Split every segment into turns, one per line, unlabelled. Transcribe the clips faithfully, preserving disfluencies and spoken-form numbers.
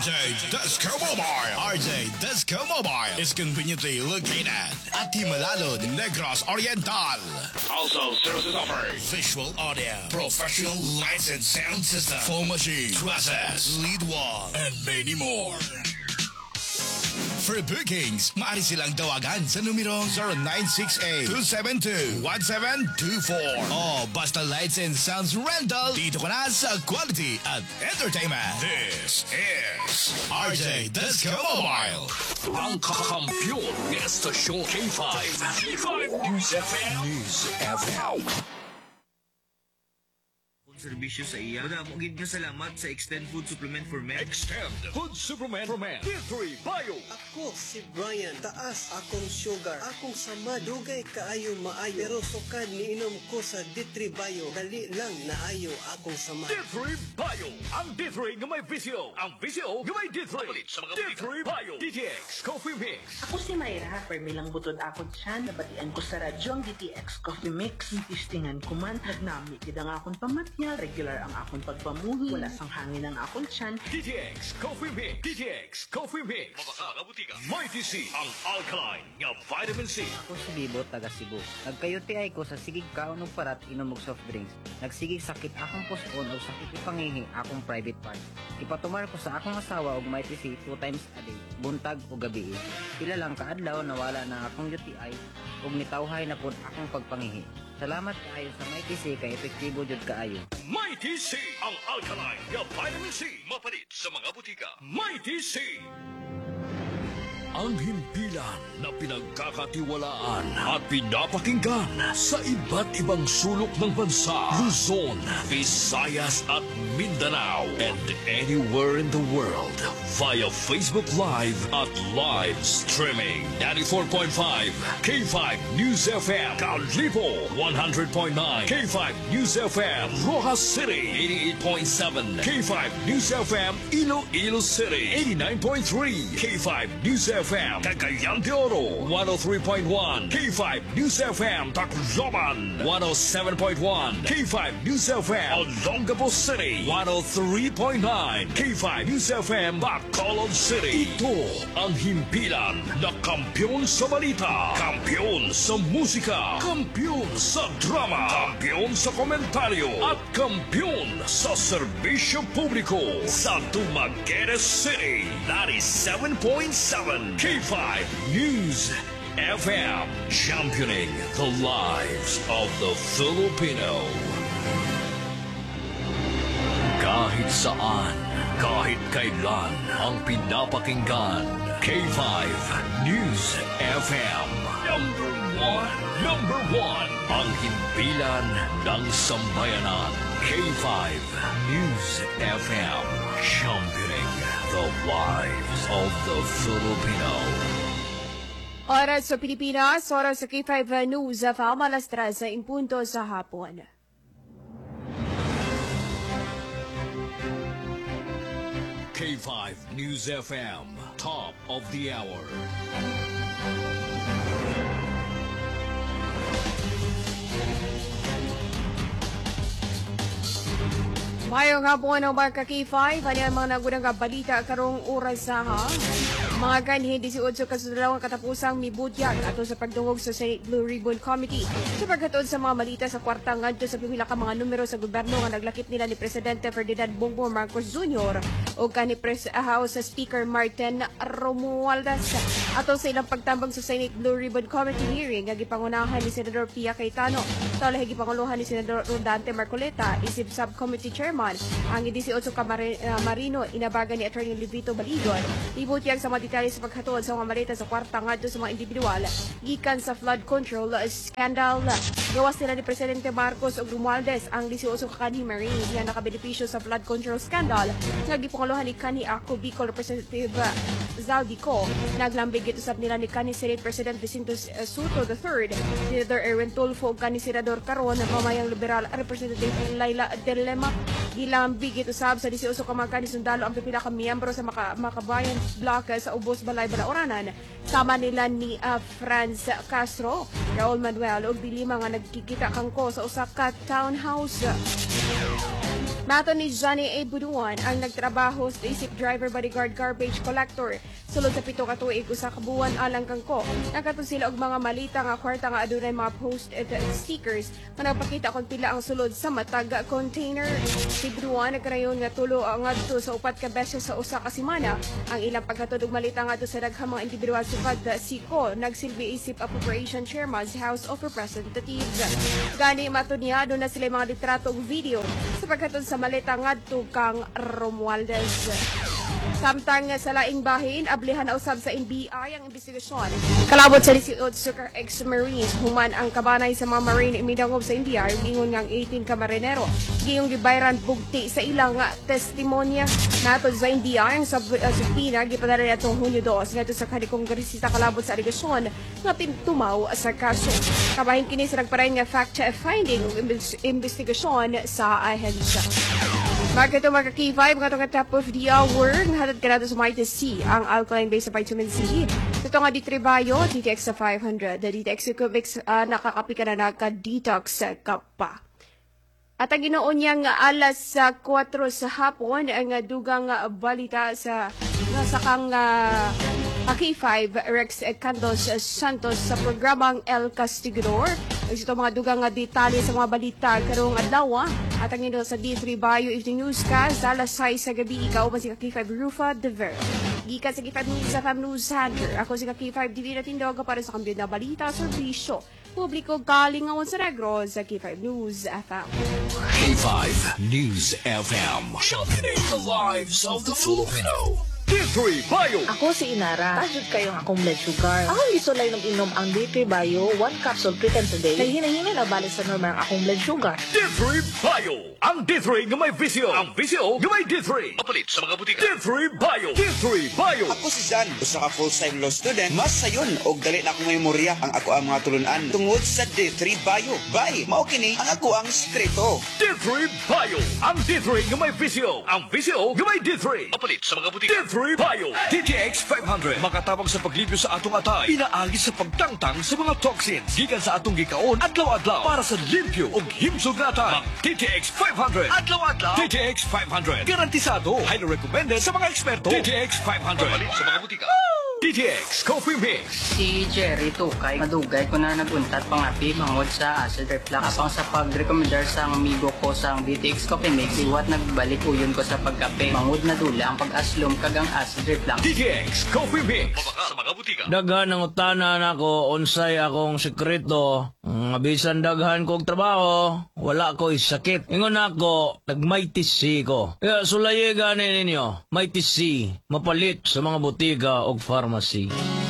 J Disco Mobile. R J Disco Mobile is conveniently located at Himalalo, Negros Oriental. Also services offered visual audio, professional lights and sound system, full machine, trusses, lead wall, and many more. For bookings, maaari silang tawagan sa numero zero nine six eight, two seven two, one seven two four. O basta lights and sounds rental, dito ka na sa quality at entertainment. This is R J Disco Mobile.
Ang kakampiyon ng estasyon K five. K five News F M. News F M.
Serbisyo sa iya. Wala mo gid ka salamat sa Extend Food Supplement for Men.
Extend Food Supplement for Men. D three Bio.
Ako si Brian, taas akong sugar. Akong sama, dugay kaayo maayo. Pero sukad niinom ko sa D three Bio. Dali lang naayo akong sama.
D three Bio. Ang D three nga may visyo. Ang visyo nga may D three. D three Bio. D T X Coffee Mix.
Ako si Mayra. Permilang butod akong tiyan. Nabatian ko sa radyo ang D T X Coffee Mix. Tistingan ko man. Nagnami kidang akong pamatya. Regular ang akong pagpamuhi. Wala sang hangin ang akong tiyan.
D T X Coffee Mix. D T X Coffee Mix. Mabaka mga butika. Mighty C. Ang alkaline nga vitamin C.
Ako si Bibo, taga Cebu. Nagkayuti ay ko sa sigig kaon og parat inom og soft drinks. Nagsigig sakit akong puson og sakit ipangihi akong private part. Ipatumar ko sa akong asawa og Mighty C two times a day, buntag o gabi. Pila lang kaadlaw nawala na akong U T I ug nitawhay na pud akong pagpangihi. Salamat kaayo sa Mighty C kay epektibo jud kaayo.
Mighty C. Ang alkaline nga vitamin C. Mapalit sa mga butika. Mighty C. Ang himpilan na pinagkakatiwalaan at pinapakinggan sa iba't ibang sulok ng bansa, Luzon, Visayas at Mindanao, and anywhere in the world via Facebook Live at live streaming. ninety-four point five K five News F M, Kalipo, one hundred point nine K five News F M, Rojas City, eighty-eight point seven K five News F M, Iloilo City, eighty-nine point three K five News F M, Cagayan de Oro, one oh three point one K five News F M, Tacloban, one oh seven point one K five News F M, Olongapo City, one oh three point nine K five News F M, Bacolod City. Ito ang himpilan na kampiyon sa balita, kampiyon sa musika, kampiyon sa drama, kampiyon sa komentaryo, at kampiyon sa serbisyo publiko sa Dumaguete City, ninety-seven point seven K five News F M, championing the lives of the Filipino. Kahit saan, kahit kailan, ang pinapakinggan, K five News F M. Number one, number one, ang himpilan ng sambayanan, K five News F M, championing the lives of the Filipino.
Oras sa Pilipinas, oras sa K five News F M, alas tres sa impunto sa hapon.
K five News F M, top of the hour.
Mayong hapon ng Barka K five, ano ang mga nagudang balita karong oras sa ha? Mga ganhi, eighteen kasudalawang katapusang mibutyag ato sa pagdungog sa Senate Blue Ribbon Committee sa pagkatuon sa mga balita sa kwarta ngadto sa pipila ka mga numero sa gobyerno nga naglakip nila ni Presidente Ferdinand Bongbong Marcos Junior o kani Pres House Speaker Martin Romualdez ato sa ilang pagtambang sa Senate Blue Ribbon Committee hearing nga gipangunahan ni Senador Pia Cayetano tawla gipanguluhan ni Senador Rodante Marcoleta isip subcommittee chairman ang eighteen ka Marino inabagan ni Attorney Livito Baligon ibutyag sa mga detalye sa paghatod sa mga malita sa kwarta ngadto sa mga individual gikan sa flood control scandal. Gawas nila ni Presidente Marcos ug Romualdez ang eighteen ka kanhi Marines nga nakabenepisyo sa flood control scandal nga gipanguluhan ni kanhi ako Bicol Representative Zaldico. Naglambig ito sab nila ni kanhi Senate President Jacinto Soto the third, Senator Erwin Tulfo ug kanhi Senador karon mamayang liberal Representative Laila De Lema. Gilambig ito sab sa eighteen ka mga kanhi sundalo ang pipila ka miyembro sa Maka Makabayan Block sa Ubos Balay Balaoranan sama nila ni uh, Franz Castro, Raul Manuel ug dilima nga nagkikita kangko sa usa ka townhouse. Mato ni Johnny A. Buduan ang nagtrabaho sa isip driver bodyguard garbage collector. Sulod sa pito ka tuig usa ka buwan alang kangko. Nakato sila og mga malita nga kwarta nga adunay mga post at stickers nga nagpakita kung pila ang sulod sa matag container. Si Buduan nagkarayon nga tulo ang ngadto sa upat ka beses sa usa ka semana. Ang ilang pagkatod og malita ngadto sa daghang mga individual sukad siko nagsilbi isip appropriation chairman sa House of Representatives. Gani mato niya doon na sila mga litrato ug video sa pagkatod sa malita ngadto kang Romualdez. Samtang sa laing bahin, ablihan na usab sa N B I ang investigasyon. Kalabot sa disiot Sugar ex-Marines, human ang kabanay sa mga Marine imidangog sa N B I, ingon nga ang eighteen ka marinero. Giyong gibayran bugti sa ilang nga testimonya. Nato sa N B I, ang sub, uh, subpina, gipadala niya itong Hunyo dos, nga sa kadikongresista kalabot sa aligasyon nga tintumaw sa kaso. Kabahin kini sa nagparayin nga fact-finding o investigasyon sa ahensya. Marketo mga ka-K five, nga itong top of the hour, nahatad ka nato sa Mighty C, ang alkaline-based sa vitamin C. Ito nga Ditribayo, D T X sa five hundred. D T X Cubics, uh, nakakapi ka na naka-detox ka pa. At ang ginoon niya nga alas sa kwatro sa hapon, ang uh, dugang uh, balita sa nasa kang uh, K five, Rex Candos Santos sa programang El Castigador. Ito mga dugang nga detalye sa mga balita karong adlaw at ang ino sa D three Bayo Evening Newscast alas sais sa gabi ikaw ba si K five Rufa De Ver. Gika sa K five News sa F M News Center. Ako si K five D V na tindog para sa kambyo na balita serbisyo. Publiko kalingawan sa Negros sa K five News F M.
K five News F M. Championing the lives of the Filipino. D three Bio.
Ako si Inara. Tajud kayong akong blood sugar. Ako isolay ng inom ang D three Bio, one capsule three times a day. Kaya hinahinay na balik sa normal ang akong blood sugar.
D three Bio. Ang D three nga may visyo. Ang visyo nga may D three. Papalit sa mga butika. D three Bio. D three Bio.
Ako si Jan, usa ka full-time law student. Mas sayon og dali na akong memorya ang ako ang mga tulunan tungod sa D three Bio. Bye, mao kini ang ako ang sekreto.
D three Bio. Ang D three nga may visyo. Ang visyo nga may D three. Papalit sa mga butika. D three Bio. D T X five hundred. Makatabang sa paglibyo sa atong atay. Pinaagi sa pagtangtang sa mga toxins. Gikan sa atong gikaon adlaw-adlaw para sa limpyo ug himsog na atay. Mag D T X five hundred. Adlaw-adlaw. D T X five hundred. Garantisado. Highly recommended sa mga eksperto. D T X five hundred. Papalit sa mga butika. D T X Coffee Mix.
Si Jerry Tukay, madugay ko na naguntat pangapi mangod sa acid reflux. Apang sa pag-recommendar sa amigo ko sa D T X Coffee Mix, iwat nagbalik uyon ko sa pagkape. Mangod na dula ang pag-aslom kagang acid reflux.
D T X Coffee Mix. Mabaka sa mga butika.
Daghan ang utanan ako, unsay akong sekreto. Ang bisan daghan kog trabaho, wala ko'y sakit. Ingon ako, nag-Mighty C ko. Kaya sulaye gani ninyo, Mighty C, mapalit sa mga butika o pharmacy.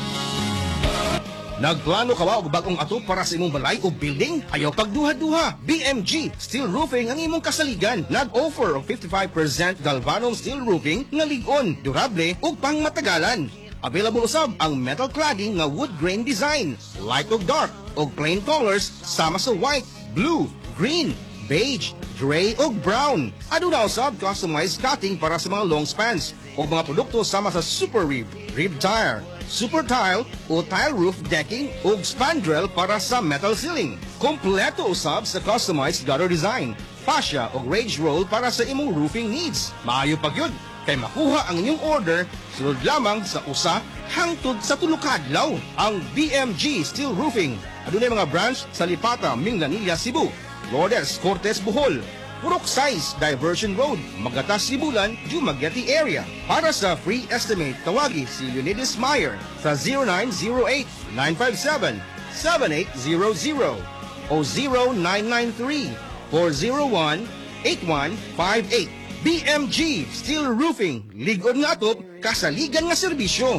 Nagplano ka ba og bagong ato para sa imong balay o building? Ayaw pagduha-duha. B M G Steel Roofing ang imong kasaligan. Nag-offer og fifty-five percent galvanum steel roofing nga lig-on, durable ug pangmatagalan. Available usab ang metal cladding nga wood grain design, light ug dark ug plain colors sama sa white, blue, green, beige, gray ug brown. Aduna usab customized cutting para sa mga long spans ug mga produkto sama sa super rib, rib tire, super tile o tile roof decking ug spandrel para sa metal ceiling. Kompleto usab sa customized gutter design, fascia ug rage roll para sa imong roofing needs. Maayo pa gyud kay makuha ang inyong order sulod lamang sa usa hangtod sa tulo ka adlaw. Ang B M G Steel Roofing adunay mga branch sa Lipata, Minglanilla, Cebu, Lourdes, Cortes, Bohol, Purok Size, Diversion Road, Magatas, Sibulan, Dumaguete area. Para sa free estimate, tawagi si Leonidas Meyer sa zero nine zero eight, nine five seven, seven eight zero zero o zero nine nine three, four zero one, eight one five eight. B M G Steel Roofing, ligod nga atop, kasaligan nga serbisyo.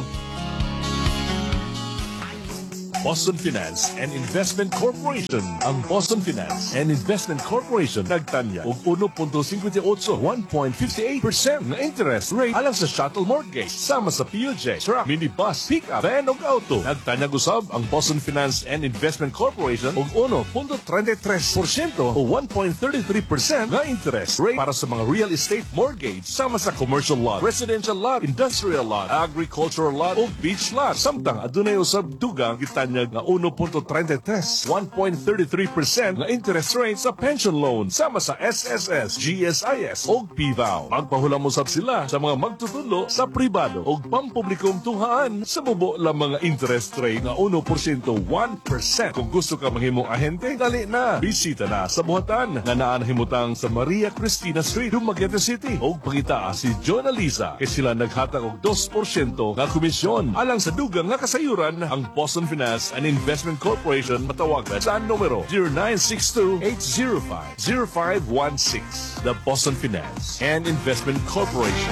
Boston Finance and Investment Corporation. Ang Boston Finance and Investment Corporation nagtanya og one point five eight, one point five eight percent na interest rate alang sa shuttle mortgage sama sa P U J, truck, minibus, pickup, van ug auto. Nagtanya usab ang Boston Finance and Investment Corporation og one point three three percent o one point three three percent na interest rate para sa mga real estate mortgage sama sa commercial lot, residential lot, industrial lot, agricultural lot ug beach lot. Samtang adunay usab dugang gitanya tanyag nga one point thirty-three, one point thirty-three percent nga interest rate sa pension loan sama sa S S S, G S I S o P V A O. Magpahulam mo sab sila sa mga magtutulo sa pribado o pampublikong tunghaan sa bubo lang mga interest rate nga one percent, one percent. Kung gusto ka mahimong ahente, dali na. Bisita na sa buhatan nga naan himutang sa Maria Cristina Street, Dumaguete City. O pangita si John Aliza kay sila naghatag og two percent nga komisyon. Alang sa dugang nga kasayuran, ang Boston Finance and Investment Corporation matawagan sa numero zero nine six two, eight zero five, zero five one six. The Boston Finance and Investment Corporation.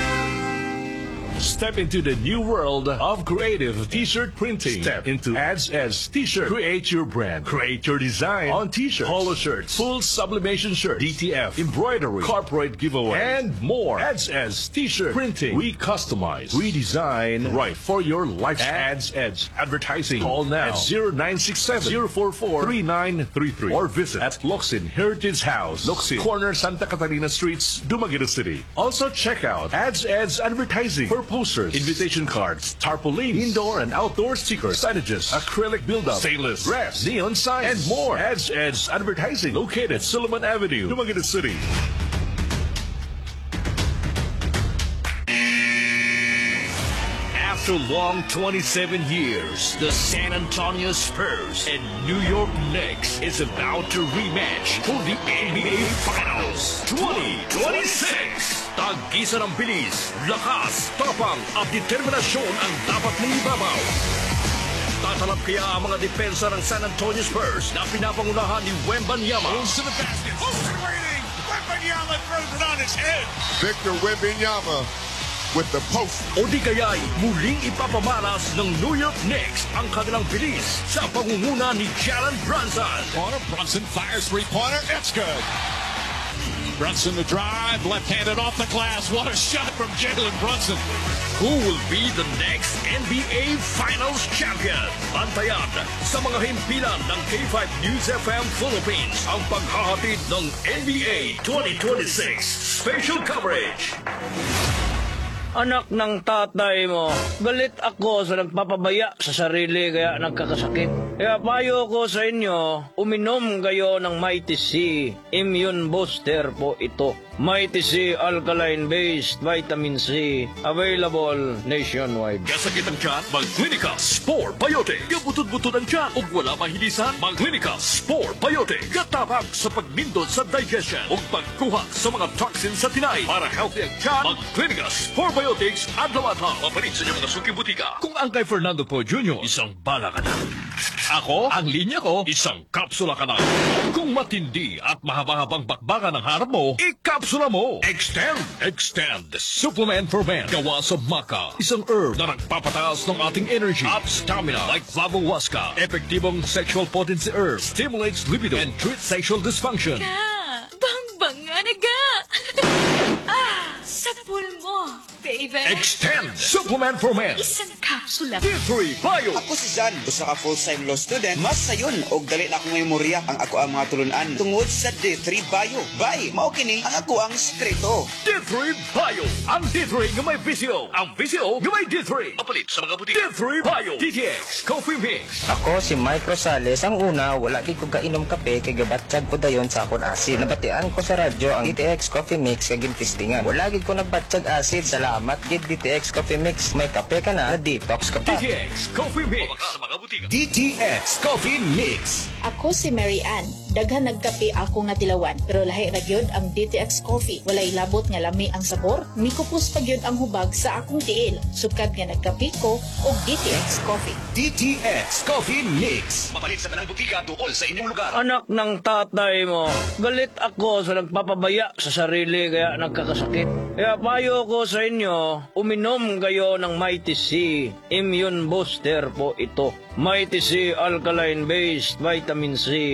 Step into the new world of creative t-shirt printing. Step into Ads Edge T-shirt. Create your brand. Create your design on t-shirts, polo shirts, full sublimation shirts, D T F, embroidery, corporate giveaway, and more. Ads Edge T-shirt printing. We customize, we design right for your lifestyle. Ads Edge Advertising. Call now at zero nine six seven, zero four four, three nine three three or visit at Locsin Heritage House, Locsin, corner Santa Catalina Streets, Dumaguete City. Also check out Ads Edge Advertising for posters, invitation cards, tarpaulins, indoor and outdoor stickers, signages, acrylic build-up, stainless, brass, neon signs, and more. Ads Edge Advertising, located Solomon Avenue, Dumaguete City. After long twenty-seven years, the San Antonio Spurs and New York Knicks is about to rematch for the N B A Finals twenty twenty-six. Tag-isa ng bilis, lakas, tapang at determinasyon ang dapat mong ibabaw. Tatalap kaya ang mga depensa ng San Antonio Spurs na pinapangunahan ni Wembanyama.
Goes to the basket, concentrating! Wembanyama throws it on his head! Victor Wembanyama with the post.
O di kaya'y muling ipapamalas ng New York Knicks ang kanilang bilis sa pangunguna ni Jalen Brunson.
Corner, Brunson fires three-pointer, it's good. Brunson to drive, left-handed off the glass. What a shot from Jalen Brunson.
Who will be the next N B A Finals champion? Antayan sa mga himpilan ng K five News F M Philippines ang paghahatid ng N B A twenty twenty-six special coverage.
Anak ng tatay mo, galit ako sa nagpapabaya sa sarili kaya nagkakasakit. Kaya payo ko sa inyo, uminom kayo ng Mighty C. Immune Booster po ito. Mighty C Alkaline-based Vitamin C. Available nationwide.
Kasakit ang tiyan, Mag-Clinica Spore Biotic. Kabutod-butod ang tiyan, ug wala mahilisan, Mag-Clinica Spore Biotic. Katabang sa pagmindot sa digestion ug pagkuha sa mga toxins sa tinay. Para healthy ang tiyan, Mag-Clinica Spore Biotics adlaw-adlaw. Mapalit sa inyong mga suki butika. Kung ang kay Fernando po Junior, isang bala ka na. Ako, ang linya ko, isang kapsula ka na. Kung matindi at mahaba-habang bakbakan ang harap mo, ikapsula mo. Extend, Extend, supplement for men. Gawa sa maca, isang herb na nagpapataas ng ating energy at stamina like flavowaska. Epektibong sexual potency herb, stimulates libido and treats sexual dysfunction.
Ka, bang-bang nga na ga. Ah, sa pulmo, baby.
Extend, supplement for men.
Isang kapsula.
D three Bio.
Ako si Jan, usa ka full-time law student. Mas sayon og dali na akong memorya ang ako ang mga tulunan tungod sa D three Bio. Bay, mao kini ang ako ang sekreto.
D three Bio. Ang D three nga may visio. Ang visio nga may D three. Apalit sa mga butika. D three Bio. D T X Coffee Mix.
Ako si Mike Rosales. Ang una, wala gid ko kainom kape kay gabatsag ko dayon sa akon asid. Nabatian ko sa radyo ang D T X Coffee Mix kay gintistingan. Wala gid ko nagbatsag asid. Salamat gid D T X Coffee Mix. May kape ka na, detox ka pa.
D T X Coffee Mix. Sa mga butika. D T X Coffee Mix.
Ako si Mary Ann. Daghan nagkape ako nga tilawan, pero lahi ra gyud ang D T X Coffee. Walay labot nga lami ang sabor, mikupos pa gyud ang hubag sa akong tiil. Sukad nga nagkape ko og D T X Coffee.
D T X Coffee Mix. Mapalit sa tanang butika tuol sa inyong lugar.
Anak ng tatay mo, galit ako sa nagpapabaya sa sarili kaya nagkakasakit. Kaya payo ko sa inyo, uminom kayo ng Mighty C. Immune Booster po ito. Mighty C Alkaline-based Vitamin C.